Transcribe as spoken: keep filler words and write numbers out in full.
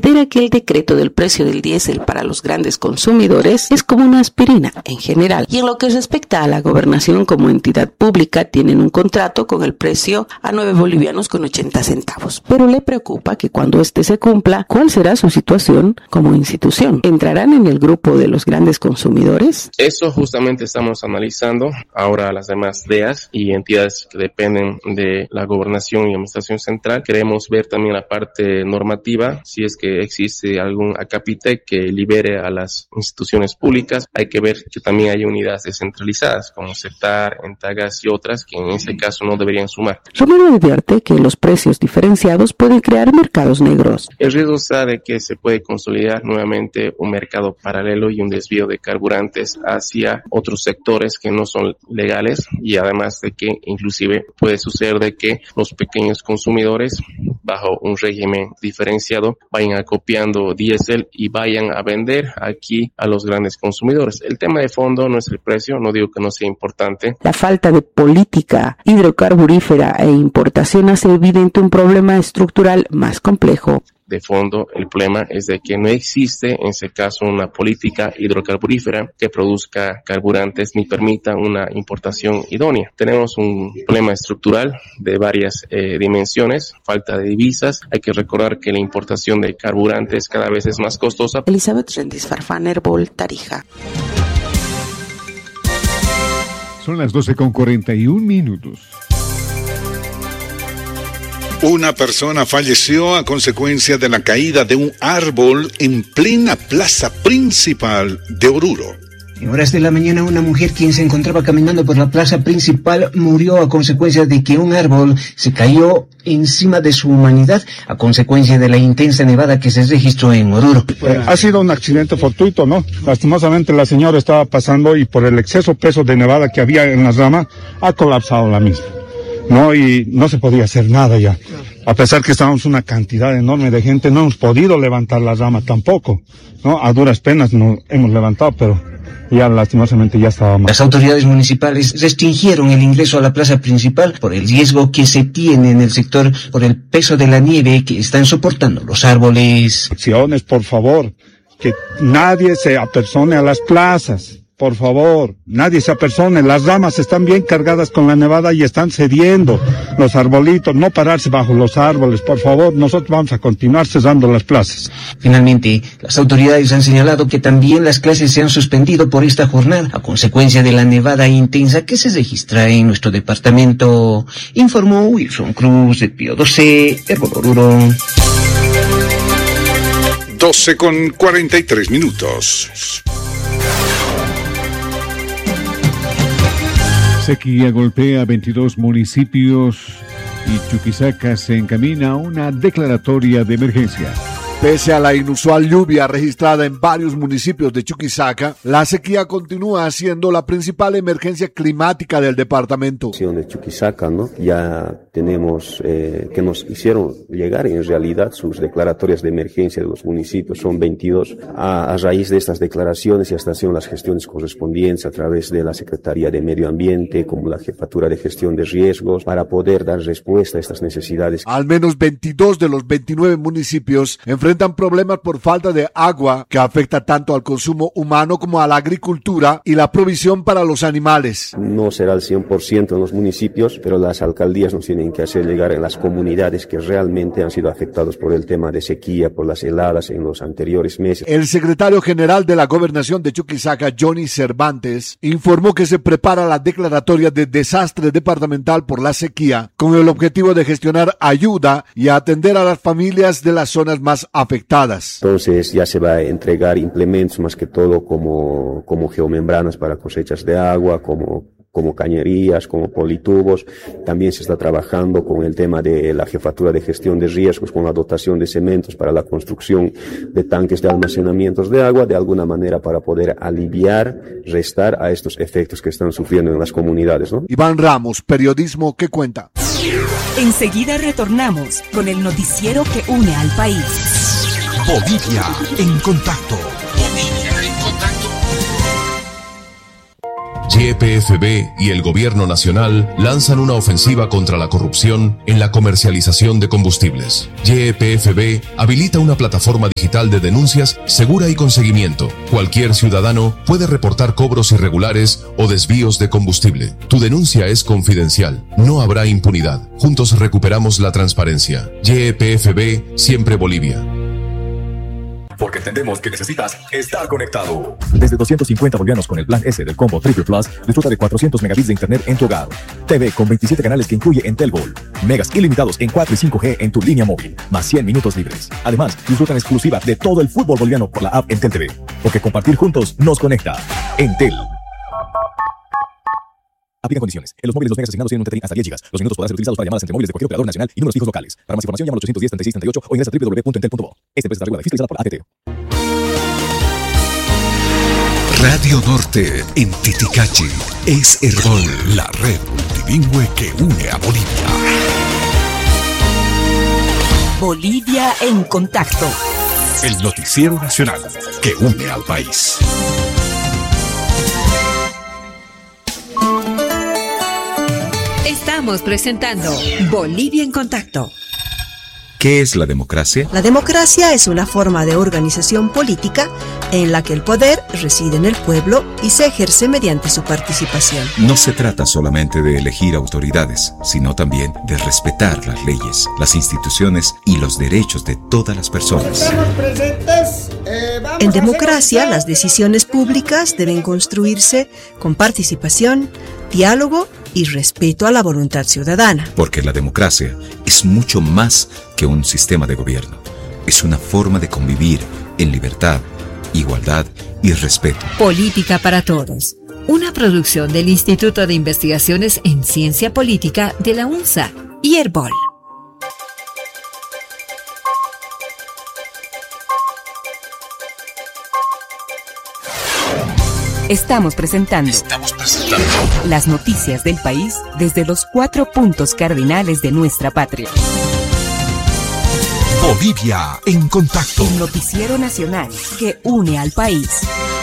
considera que el decreto del precio del diésel para los grandes consumidores es como una aspirina en general. Y en lo que respecta a la gobernación como entidad pública, tienen un contrato con el precio a nueve bolivianos con ochenta centavos. Pero le preocupa que cuando este se cumpla, ¿cuál será su situación como institución? ¿Entrarán en el grupo de los grandes consumidores? Eso justamente estamos analizando ahora las demás D E As y entidades que dependen de la gobernación y administración central. Queremos ver también la parte normativa, si es que existe algún ACAPITEC que libere a las instituciones públicas. Hay que ver que también hay unidades descentralizadas como CETAR, ENTAGAS y otras que en este caso no deberían sumar. Romero advierte que los precios diferenciados pueden crear mercados negros. El riesgo está de que se puede consolidar nuevamente un mercado paralelo y un desvío de carburantes hacia otros sectores que no son legales, y además de que inclusive puede suceder de que los pequeños consumidores bajo un régimen diferenciado vayan acopiando diésel y vayan a vender aquí a los grandes consumidores. El tema de fondo no es el precio, no digo que no sea importante. La falta de política hidrocarburífera e importación hace evidente un problema estructural más complejo. De fondo, el problema es de que no existe en ese caso una política hidrocarburífera que produzca carburantes ni permita una importación idónea. Tenemos un problema estructural de varias eh, dimensiones, falta de divisas. Hay que recordar que la importación de carburantes cada vez es más costosa. Elizabeth Rendis Farfán, Herbol, Tarija. Son las doce con cuarenta y un minutos. Una persona falleció a consecuencia de la caída de un árbol en plena plaza principal de Oruro. En horas de la mañana, una mujer quien se encontraba caminando por la plaza principal murió a consecuencia de que un árbol se cayó encima de su humanidad a consecuencia de la intensa nevada que se registró en Oruro. Eh, ha sido un accidente fortuito, ¿no? Lastimosamente la señora estaba pasando y por el exceso peso de nevada que había en la rama ha colapsado la misma, ¿no? Y no se podía hacer nada ya. A pesar que estábamos una cantidad enorme de gente, no hemos podido levantar la rama tampoco, ¿no? A duras penas nos hemos levantado, pero ya lastimosamente ya estábamos. Las autoridades municipales restringieron el ingreso a la plaza principal por el riesgo que se tiene en el sector por el peso de la nieve que están soportando los árboles. Acciones, por favor, que nadie se apersone a las plazas. Por favor, nadie se apersone, las ramas están bien cargadas con la nevada y están cediendo los arbolitos, no pararse bajo los árboles, por favor, nosotros vamos a continuar cerrando las plazas. Finalmente, las autoridades han señalado que también las clases se han suspendido por esta jornada a consecuencia de la nevada intensa que se registra en nuestro departamento, informó Wilson Cruz de Pío doce, Herbol Oruro. doce con cuarenta y tres minutos. Sequía golpea veintidós municipios y Chuquisaca se encamina a una declaratoria de emergencia. Pese a la inusual lluvia registrada en varios municipios de Chuquisaca, la sequía continúa siendo la principal emergencia climática del departamento. De Chuquisaca, ¿no? Ya tenemos eh, que nos hicieron llegar en realidad sus declaratorias de emergencia de los municipios, son veintidós. A, a raíz de estas declaraciones ya están haciendo las gestiones correspondientes a través de la Secretaría de Medio Ambiente, como la Jefatura de Gestión de Riesgos, para poder dar respuesta a estas necesidades. Al menos veintidós de los veintinueve municipios enfrentan problemas por falta de agua que afecta tanto al consumo humano como a la agricultura y la provisión para los animales. No será el cien por ciento en los municipios, pero las alcaldías nos tienen que hacer llegar en las comunidades que realmente han sido afectados por el tema de sequía, por las heladas en los anteriores meses. El secretario general de la Gobernación de Chuquisaca, Johnny Cervantes, informó que se prepara la declaratoria de desastre departamental por la sequía con el objetivo de gestionar ayuda y atender a las familias de las zonas más afectadas. Entonces ya se va a entregar implementos más que todo como, como geomembranas para cosechas de agua, como como cañerías, como politubos. También se está trabajando con el tema de la Jefatura de Gestión de Riesgos, con la dotación de cementos para la construcción de tanques de almacenamientos de agua, de alguna manera para poder aliviar, restar a estos efectos que están sufriendo en las comunidades, ¿no? Iván Ramos, periodismo que cuenta. Enseguida retornamos con el noticiero que une al país. Bolivia en contacto. Bolivia en contacto. Y E P F B y el Gobierno Nacional lanzan una ofensiva contra la corrupción en la comercialización de combustibles. Y E P F B habilita una plataforma digital de denuncias segura y con seguimiento. Cualquier ciudadano puede reportar cobros irregulares o desvíos de combustible. Tu denuncia es confidencial. No habrá impunidad. Juntos recuperamos la transparencia. Y E P F B, siempre Bolivia. Porque entendemos que necesitas estar conectado. Desde doscientos cincuenta bolivianos con el plan S del combo Triple Plus, disfruta de cuatrocientos megabits de internet en tu hogar. T V con veintisiete canales que incluye Entelbol. Megas ilimitados en cuatro y cinco G en tu línea móvil, más cien minutos libres. Además, disfruta en exclusiva de todo el fútbol boliviano por la app Entel T V. Porque compartir juntos nos conecta. Entel. Aplican condiciones. En los móviles los megas asignados tienen un tethering hasta diez gigas. Los minutos podrán ser utilizados para llamadas entre móviles de cualquier operador nacional y números fijos locales. Para más información llama al ochocientos diez, treinta y seis, treinta y ocho o ingresa a doble u doble u doble u punto entel punto bo. Esta empresa está regulada y fiscalizada por la A T T. Radio Norte en Titicachi es Herbol, la red multilingüe que une a Bolivia. Bolivia en contacto. El noticiero nacional que une al país. Estamos presentando Bolivia en contacto. ¿Qué es la democracia? La democracia es una forma de organización política en la que el poder reside en el pueblo y se ejerce mediante su participación. No se trata solamente de elegir autoridades, sino también de respetar las leyes, las instituciones y los derechos de todas las personas. En democracia, las decisiones públicas deben construirse con participación, diálogo y respeto a la voluntad ciudadana. Porque la democracia es mucho más que un sistema de gobierno. Es una forma de convivir en libertad, igualdad y respeto. Política para Todos. Una producción del Instituto de Investigaciones en Ciencia Política de la UNSA y Herbol. Estamos presentando, Estamos presentando las noticias del país desde los cuatro puntos cardinales de nuestra patria. Bolivia en contacto. El noticiero nacional que une al país.